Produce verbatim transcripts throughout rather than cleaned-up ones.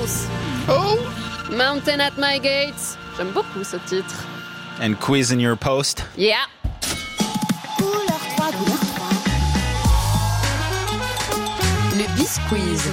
France. Oh! Mountain at my gates. J'aime beaucoup ce titre. And quiz in your post. Yeah. Couleur trois, couleur trois. Le Bisquiz.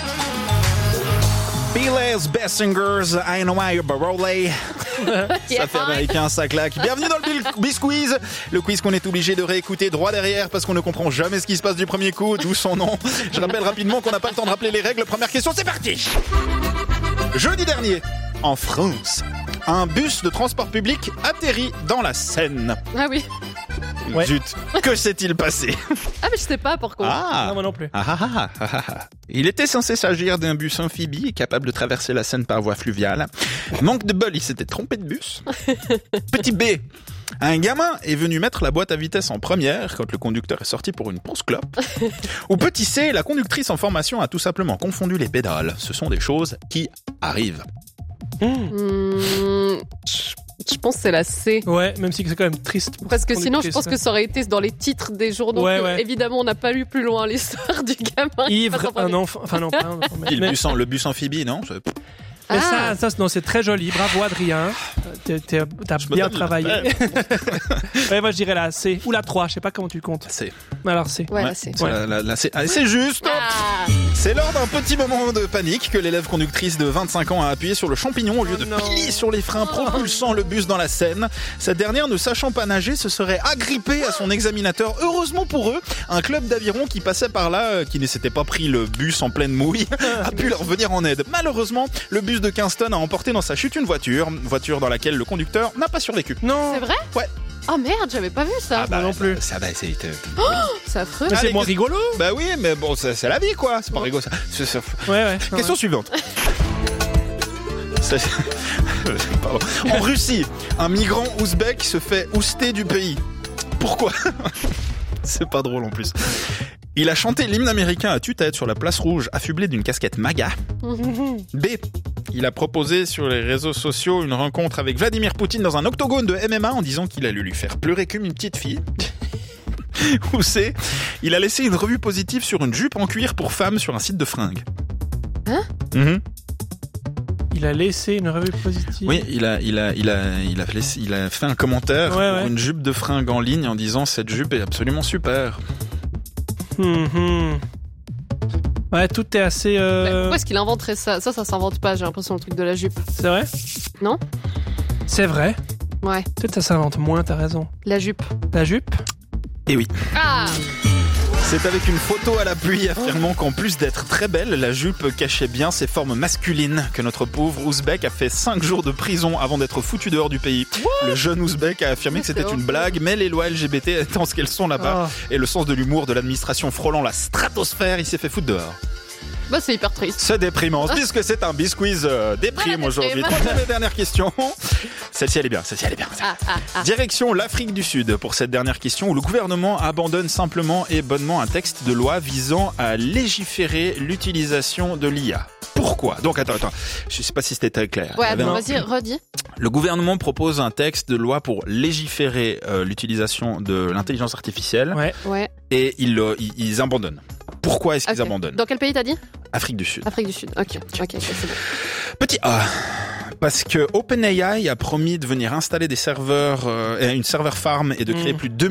Billets Bessingers, I know why you're Barole. Ça fait américain, ça claque. Bienvenue dans le Bisquiz, le quiz qu'on est obligé de réécouter droit derrière parce qu'on ne comprend jamais ce qui se passe du premier coup, d'où son nom. Je rappelle rapidement qu'on n'a pas le temps de rappeler les règles. Première question, c'est parti. Jeudi dernier, en France, un bus de transport public atterrit dans la Seine. Ah oui. Ouais. Zut, que s'est-il passé? Ah mais je sais pas pourquoi. Ah, Non, moi non plus. Ah, ah, ah, ah, ah, ah. Il était censé s'agir d'un bus amphibie capable de traverser la Seine par voie fluviale. Manque de bol, il s'était trompé de bus. Petit B. Un gamin est venu mettre la boîte à vitesse en première quand le conducteur est sorti pour une pause clope. Ou petit C, la conductrice en formation a tout simplement confondu les pédales. Ce sont des choses qui arrivent. Hmm, je, je pense que c'est la C. Ouais, même si c'est quand même triste. Pour Parce que cette sinon, je pense conductrice. que ça aurait été dans les titres des journaux. Ouais, que, ouais. Évidemment, on n'a pas lu plus loin l'histoire du gamin. qui passe Ivre, en premier. un enfant. Enfin, non, pas un enfant. Mais, Et le mais- bus, en- le bus amphibie, non? C'est- mais Ah. ça, ça, non, c'est très joli. Bravo, Adrien. T'es- t'es- T'as Je me bien donne la travaillé. peine. Ouais, moi, je dirais la C. Ou la trois, je sais pas comment tu comptes. C'est, Alors, C. Ouais, ouais, la C. c'est la- la- la- c'est- ah, c'est juste. Ah. C'est lors d'un petit moment de panique que l'élève conductrice de vingt-cinq ans a appuyé sur le champignon au lieu Oh de non. plier sur les freins, propulsant le bus dans la Seine. Cette dernière, ne sachant pas nager, se serait agrippée à son examinateur. Heureusement pour eux, un club d'aviron qui passait par là, euh, qui ne s'était pas pris le bus en pleine mouille, a pu leur venir en aide. Malheureusement, le bus de quinze tonnes a emporté dans sa chute une voiture, voiture dans laquelle le conducteur n'a pas survécu. Non. C'est vrai? Ouais. Oh merde, j'avais pas vu ça. bah, non plus. Ça, bah, c'est, euh, C'est affreux. Mais c'est Allez, moins que- rigolo. bah oui, mais bon, c'est, c'est la vie, quoi. C'est pas rigolo, ça. C'est- c'est- Ouais, ouais. Question suivante. C'est- Pardon. En Russie, un migrant ouzbek se fait ouster du pays. Pourquoi? C'est pas drôle en plus. Il a chanté l'hymne américain à tue-tête sur la place rouge, affublé d'une casquette MAGA. B. Il a proposé sur les réseaux sociaux une rencontre avec Vladimir Poutine dans un octogone de M M A en disant qu'il allait lui faire pleurer comme une petite fille. Ou C. Il a laissé une revue positive sur une jupe en cuir pour femmes sur un site de fringues. Hein Mhm. Il a laissé une revue positive. Oui, il a, il a, il a, il a, laissé- il a fait un commentaire Ouais, pour ouais. une jupe de fringues en ligne en disant cette jupe est absolument super. Hum, hum. Ouais, tout est assez. Bah, Euh... pourquoi est-ce qu'il inventerait ça? Ça, ça s'invente pas, j'ai l'impression, le truc de la jupe. C'est vrai? Non? C'est vrai. Ouais, Peut-être ça s'invente moins, t'as raison. la jupe. La jupe? Et oui. Ah! C'est avec une photo à l'appui affirmant qu'en plus d'être très belle, la jupe cachait bien ses formes masculines que notre pauvre Ouzbek a fait cinq jours de prison avant d'être foutu dehors du pays. Le jeune Ouzbek a affirmé que c'était C'est une horrible. blague, mais les lois L G B T étant ce qu'elles sont là-bas, Ah. et le sens de l'humour de l'administration frôlant la stratosphère, il s'est fait foutre dehors. Bah, c'est hyper triste. C'est déprimant, puisque c'est un bisquiz euh, déprime Voilà, aujourd'hui. déprime. Troisième et dernière question. Celle-ci, elle est bien, celle-ci, elle est bien. Ah, ah, ah. Direction l'Afrique du Sud pour cette dernière question où le gouvernement abandonne simplement et bonnement un texte de loi visant à légiférer l'utilisation de l'I A. Pourquoi? Donc attends, attends, je sais pas si c'était très clair. Ouais, Il y avait attends, un- vas-y, redis. Le gouvernement propose un texte de loi pour légiférer euh, l'utilisation de l'intelligence artificielle Ouais. Ouais. et ils, le- ils, ils abandonnent. Pourquoi est-ce qu'ils Ok. abandonnent? Dans quel pays t'as dit? Afrique du Sud. Afrique du Sud. Ok, ok, ok, c'est bon. Petit A. Parce que OpenAI a promis de venir installer des serveurs, euh, une serveur farm et de créer Mm. plus de deux